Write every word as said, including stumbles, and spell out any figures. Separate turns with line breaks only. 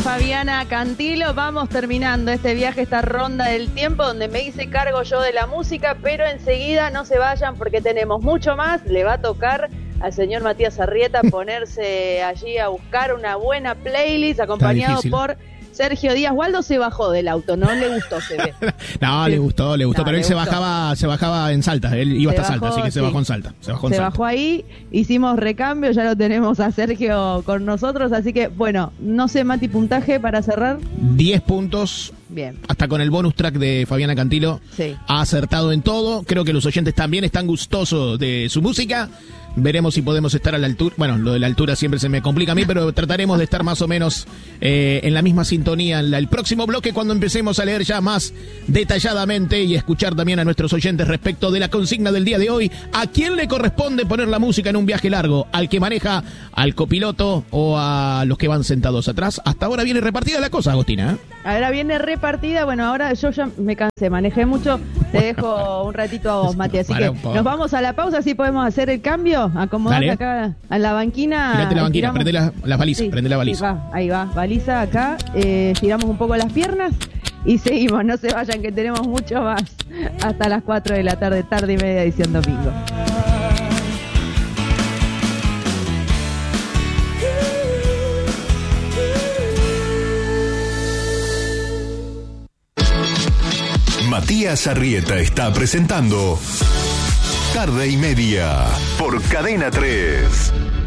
Fabiana Cantilo. Vamos terminando este viaje, esta ronda del tiempo donde me hice cargo yo de la música, pero enseguida no se vayan porque tenemos mucho más. Le va a tocar al señor Matías Arrieta ponerse allí a buscar una buena playlist acompañado por Sergio Díaz. Waldo se bajó del auto, no le gustó, se ve.
no, sí. le gustó, le gustó, no, pero él se gustó. bajaba se bajaba en Salta, él iba se hasta bajó, Salta, así que se sí. bajó en Salta. Se, bajó, en
se
Salta.
bajó ahí, hicimos recambio, ya lo tenemos a Sergio con nosotros, así que, bueno, no sé, Mati, puntaje para cerrar.
diez puntos.
Bien.
Hasta con el bonus track de Fabiana Cantilo.
Sí.
Ha acertado en todo. Creo que los oyentes también están gustosos de su música. Veremos si podemos estar a la altura. Bueno, lo de la altura siempre se me complica a mí, pero trataremos de estar más o menos eh, en la misma sintonía en la, el próximo bloque, cuando empecemos a leer ya más detalladamente y escuchar también a nuestros oyentes respecto de la consigna del día de hoy. ¿A quién le corresponde poner la música en un viaje largo? ¿Al que maneja, al copiloto o a los que van sentados atrás? Hasta ahora viene repartida la cosa, Agostina, ¿eh?
Ahora viene repartida. Bueno, ahora yo ya me cansé, manejé mucho. Te dejo un ratito a vos, Mati. Así que nos vamos a la pausa, así podemos hacer el cambio. Acomodate acá a la banquina.
Tirate la banquina, prende las la balizas, sí, prende la baliza.
Sí, va, ahí va, baliza acá. Eh, tiramos un poco las piernas y seguimos. No se vayan, que tenemos mucho más. Hasta las cuatro de la tarde, tarde y media, edición domingo.
Matías Arrieta está presentando Tarde y Media por Cadena tres.